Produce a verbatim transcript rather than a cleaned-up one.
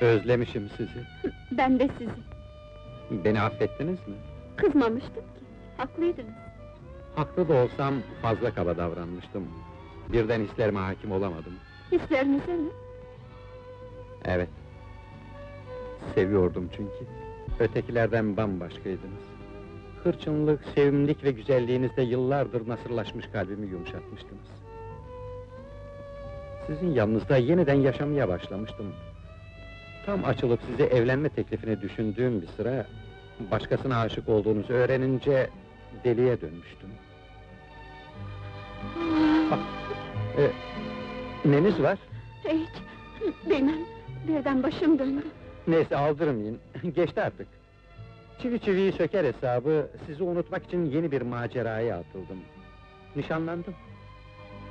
Özlemişim sizi. Ben de sizi. Beni affettiniz mi? Kızmamıştım ki, haklıydınız. Haklı da olsam fazla kaba davranmıştım. Birden hislerime hakim olamadım. Hislerinize mi? Evet. Seviyordum çünkü. Ötekilerden bambaşkaydınız. Hırçınlık, sevimlilik ve güzelliğinizle yıllardır nasırlaşmış kalbimi yumuşatmıştınız. Sizin yanınızda yeniden yaşamaya başlamıştım. Tam açılıp size evlenme teklifini düşündüğüm bir sıra... ...başkasına aşık olduğunuzu öğrenince deliye dönmüştüm. Ah, e, neniz var? Hiç, bilmem, birden başım döndü. Neyse aldırmayın, geçti artık. Çivi çiviyi söker hesabı, sizi unutmak için yeni bir maceraya atıldım. Nişanlandım.